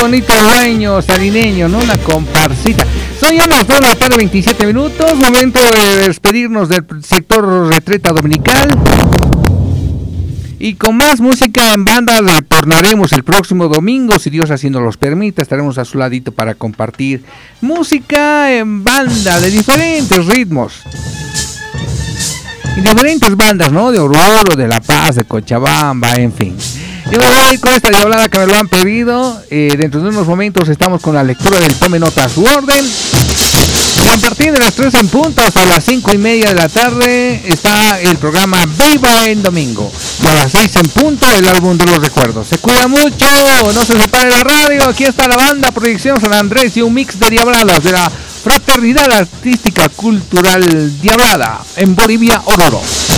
bonito dueño salineño, ¿no? Una comparsita. Son ya las 2 de la tarde, 27 minutos. Momento de despedirnos del sector retreta dominical. Y con más música en banda retornaremos el próximo domingo, si Dios así nos los permite. Estaremos a su ladito para compartir música en banda de diferentes ritmos. Y diferentes bandas, ¿no? De Oruro, de La Paz, de Cochabamba, en fin. Yo me voy a ir con esta diablada que me lo han pedido. Dentro de unos momentos estamos con la lectura del Tome Nota a su orden. Y a partir de las 3 en punto hasta las 5:30 de la tarde está el programa Viva en Domingo. Y a las 6 en punto el álbum de los recuerdos. Se cuida mucho, no se separe la radio. Aquí está la banda Proyección San Andrés y un mix de diabladas de la Fraternidad Artística Cultural Diablada en Bolivia, Oruro.